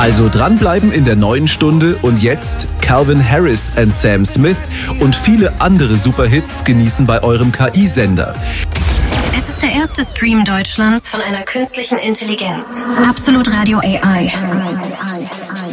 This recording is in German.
Also dranbleiben in der neuen Stunde und jetzt Calvin Harris and Sam Smith und viele andere Superhits genießen bei eurem KI-Sender. Es ist der erste Stream Deutschlands von einer künstlichen Intelligenz. Absolut Radio AI.